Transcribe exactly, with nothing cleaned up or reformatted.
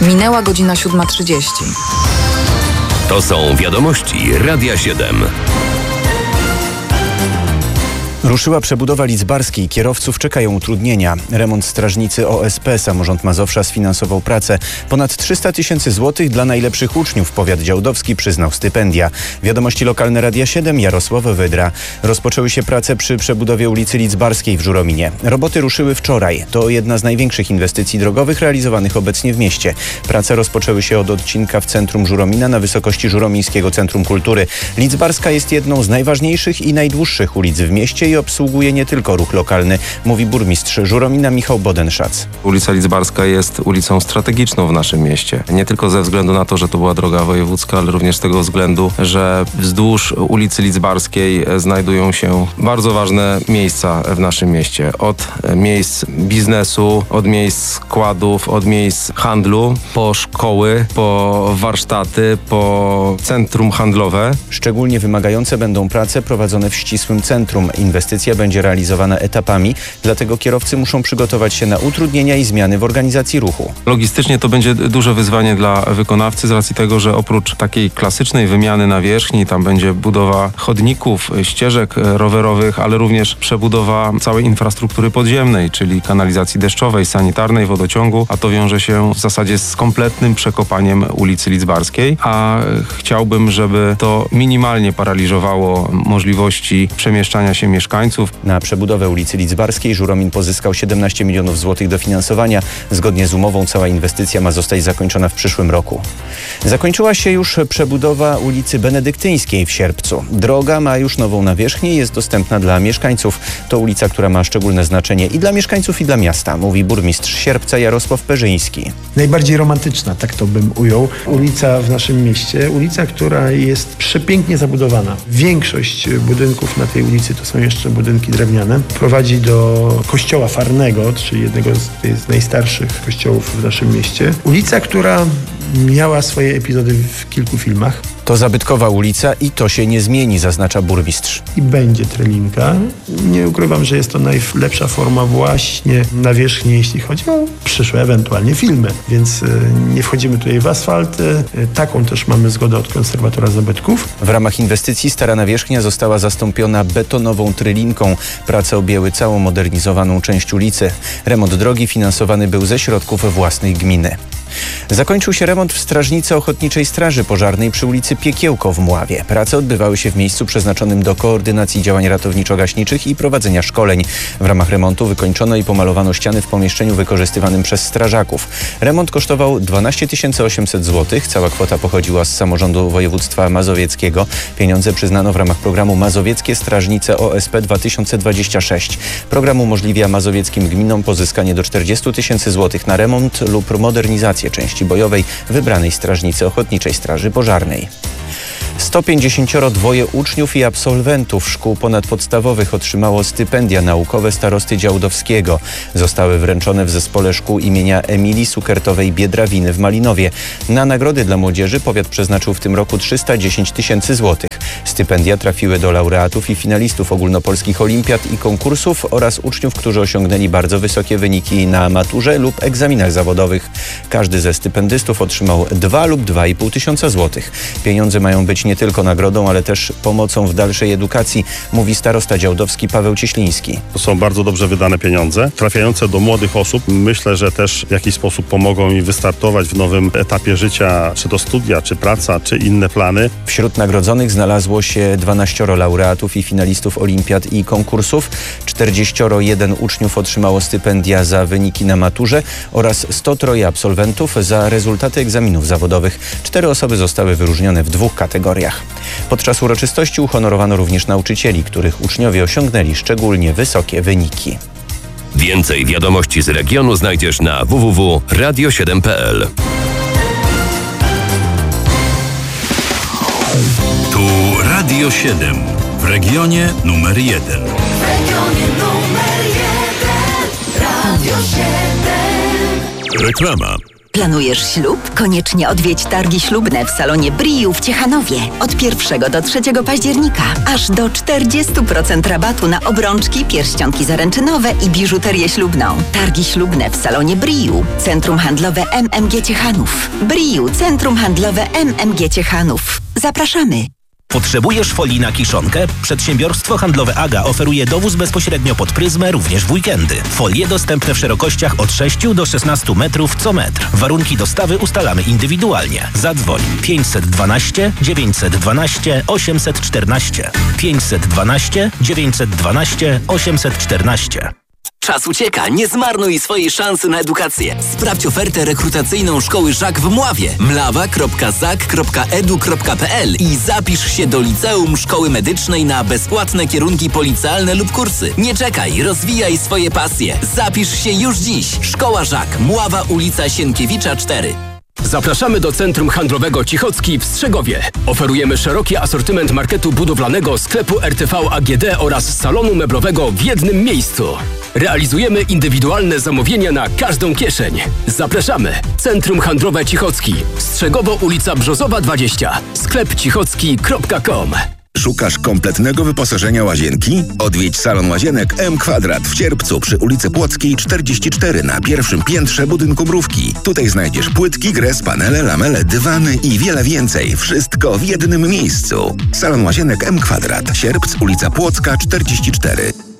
Minęła godzina siódma trzydzieści. To są wiadomości Radia siedem. Ruszyła przebudowa Lidzbarskiej. Kierowców czekają utrudnienia. Remont strażnicy O S P. Samorząd Mazowsza sfinansował pracę. Ponad trzysta tysięcy złotych dla najlepszych uczniów. Powiat działdowski przyznał stypendia. Wiadomości lokalne Radia siedem. Jarosław Wydra. Rozpoczęły się prace przy przebudowie ulicy Lidzbarskiej w Żurominie. Roboty ruszyły wczoraj. To jedna z największych inwestycji drogowych realizowanych obecnie w mieście. Prace rozpoczęły się od odcinka w centrum Żuromina na wysokości Żuromińskiego Centrum Kultury. Lidzbarska jest jedną z najważniejszych i najdłuższych ulic w mieście i obsługuje nie tylko ruch lokalny, mówi burmistrz Żuromina Michał Bodenszac. Ulica Lidzbarska jest ulicą strategiczną w naszym mieście. Nie tylko ze względu na to, że to była droga wojewódzka, ale również z tego względu, że wzdłuż ulicy Lidzbarskiej znajdują się bardzo ważne miejsca w naszym mieście. Od miejsc biznesu, od miejsc składów, od miejsc handlu, po szkoły, po warsztaty, po centrum handlowe. Szczególnie wymagające będą prace prowadzone w ścisłym centrum. Inwestycja będzie realizowana etapami, dlatego kierowcy muszą przygotować się na utrudnienia i zmiany w organizacji ruchu. Logistycznie to będzie duże wyzwanie dla wykonawcy z racji tego, że oprócz takiej klasycznej wymiany nawierzchni, tam będzie budowa chodników, ścieżek rowerowych, ale również przebudowa całej infrastruktury podziemnej, czyli kanalizacji deszczowej, sanitarnej, wodociągu, a to wiąże się w zasadzie z kompletnym przekopaniem ulicy Lidzbarskiej, a chciałbym, żeby to minimalnie paraliżowało możliwości przemieszczania się mieszkańców. Na przebudowę ulicy Lidzbarskiej Żuromin pozyskał siedemnaście milionów złotych dofinansowania. Zgodnie z umową cała inwestycja ma zostać zakończona w przyszłym roku. Zakończyła się już przebudowa ulicy Benedyktyńskiej w Sierpcu. Droga ma już nową nawierzchnię i jest dostępna dla mieszkańców. To ulica, która ma szczególne znaczenie i dla mieszkańców, i dla miasta, mówi burmistrz Sierpca Jarosław Perzyński. Najbardziej romantyczna, tak to bym ujął, ulica w naszym mieście. Ulica, która jest przepięknie zabudowana. Większość budynków na tej ulicy to są jeszcze budynki drewniane. Prowadzi do kościoła Farnego, czyli jednego z, z najstarszych kościołów w naszym mieście. Ulica, która miała swoje epizody w kilku filmach. To zabytkowa ulica i to się nie zmieni, zaznacza burmistrz. I będzie trelinka. Nie ukrywam, że jest to najlepsza forma właśnie nawierzchni, jeśli chodzi o przyszłe ewentualnie filmy. Więc y, nie wchodzimy tutaj w asfalt. Y, taką też mamy zgodę od konserwatora zabytków. W ramach inwestycji stara nawierzchnia została zastąpiona betonową trylinką. Prace objęły całą modernizowaną część ulicy. Remont drogi finansowany był ze środków własnych gminy. Zakończył się remont w Strażnicy Ochotniczej Straży Pożarnej przy ulicy Piekiełko w Mławie. Prace odbywały się w miejscu przeznaczonym do koordynacji działań ratowniczo-gaśniczych i prowadzenia szkoleń. W ramach remontu wykończono i pomalowano ściany w pomieszczeniu wykorzystywanym przez strażaków. Remont kosztował dwanaście tysięcy osiemset złotych. Cała kwota pochodziła z samorządu województwa mazowieckiego. Pieniądze przyznano w ramach programu Mazowieckie Strażnice O S P dwa tysiące dwadzieścia sześć. Program umożliwia mazowieckim gminom pozyskanie do czterdziestu tysięcy złotych na remont lub modernizację części bojowej wybranej Strażnicy Ochotniczej Straży Pożarnej. sto pięćdziesiąt dwa uczniów i absolwentów szkół ponadpodstawowych otrzymało stypendia naukowe starosty działdowskiego. Zostały wręczone w zespole szkół imienia Emilii Sukertowej-Biedrawiny w Malinowie. Na nagrody dla młodzieży powiat przeznaczył w tym roku trzysta dziesięć tysięcy złotych. Stypendia trafiły do laureatów i finalistów ogólnopolskich olimpiad i konkursów oraz uczniów, którzy osiągnęli bardzo wysokie wyniki na maturze lub egzaminach zawodowych. Każdy ze stypendystów otrzymał dwa lub dwa i pół tysiąca złotych. Pieniądze mają być nie tylko nagrodą, ale też pomocą w dalszej edukacji, mówi starosta działdowski Paweł Cieśliński. To są bardzo dobrze wydane pieniądze, trafiające do młodych osób. Myślę, że też w jakiś sposób pomogą im wystartować w nowym etapie życia, czy to studia, czy praca, czy inne plany. Wśród nagrodzonych znalazło się dwanaścioro laureatów i finalistów olimpiad i konkursów. czterdzieścioro jeden uczniów otrzymało stypendia za wyniki na maturze oraz sto trzy absolwentów za rezultaty egzaminów zawodowych. Cztery osoby zostały wyróżnione w dwóch kategoriach. Podczas uroczystości uhonorowano również nauczycieli, których uczniowie osiągnęli szczególnie wysokie wyniki. Więcej wiadomości z regionu znajdziesz na w w w kropka radio siedem kropka p l. Tu Radio siedem w regionie numer jeden. W regionie numer jeden Radio siedem. Reklama. Planujesz ślub? Koniecznie odwiedź targi ślubne w salonie Briu w Ciechanowie. Od pierwszego do trzeciego października. Aż do czterdzieści procent rabatu na obrączki, pierścionki zaręczynowe i biżuterię ślubną. Targi ślubne w salonie Briu. Centrum handlowe M M G Ciechanów. Briu. Centrum handlowe M M G Ciechanów. Zapraszamy. Potrzebujesz folii na kiszonkę? Przedsiębiorstwo handlowe Aga oferuje dowóz bezpośrednio pod pryzmę również w weekendy. Folie dostępne w szerokościach od sześciu do szesnastu metrów co metr. Warunki dostawy ustalamy indywidualnie. Zadzwoń pięćset dwanaście dziewięćset dwanaście osiemset czternaście. pięćset dwanaście dziewięćset dwanaście osiemset czternaście. Czas ucieka, nie zmarnuj swojej szansy na edukację. Sprawdź ofertę rekrutacyjną Szkoły Żak w Mławie. mlawa kropka zak kropka edu kropka pe el i zapisz się do liceum szkoły medycznej na bezpłatne kierunki policealne lub kursy. Nie czekaj, rozwijaj swoje pasje. Zapisz się już dziś. Szkoła Żak, Mława, ulica Sienkiewicza cztery. Zapraszamy do Centrum Handlowego Cichocki w Strzegowie. Oferujemy szeroki asortyment marketu budowlanego, sklepu R T V A G D oraz salonu meblowego w jednym miejscu. Realizujemy indywidualne zamówienia na każdą kieszeń. Zapraszamy. Centrum Handlowe Cichocki. Strzegowo, ulica Brzozowa dwadzieścia. sklep cichocki kropka com. Szukasz kompletnego wyposażenia łazienki? Odwiedź salon łazienek M Kwadrat w Cierpcu przy ulicy Płockiej czterdzieści cztery na pierwszym piętrze budynku Mrówki. Tutaj znajdziesz płytki, gres, panele, lamele, dywany i wiele więcej. Wszystko w jednym miejscu. Salon łazienek M Kwadrat. Sierpc, ulica Płocka czterdzieści cztery.